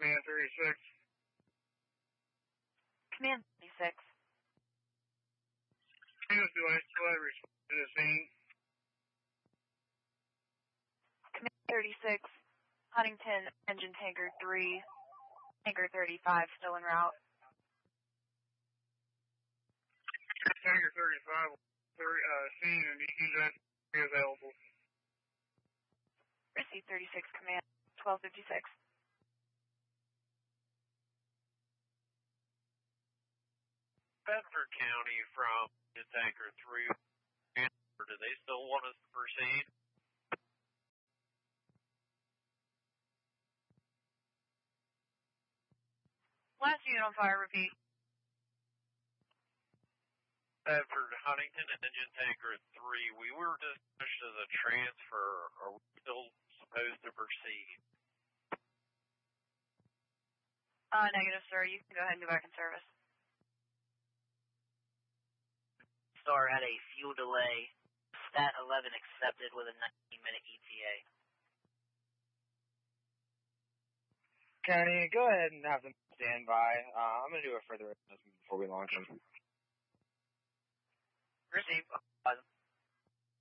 Command 36. Command 36. Do I still respond to the scene? Command 36. Huntington, engine tanker 3. Tanker 35 still en route. Tanker 35 scene and EQZ available. Receive 36 command 1256. Bedford County from Tanker 3. Do they still want us to proceed? Last unit on fire, repeat. Bedford, Huntington, engine tanker 3. We were dismissed as a transfer. Are we still supposed to proceed? Negative, sir. You can go ahead and go back in service. Star had a fuel delay. Stat 11 accepted with a 19-minute ETA. County, go ahead and have them stand by. I'm going to do a further assessment before we launch them. Receive.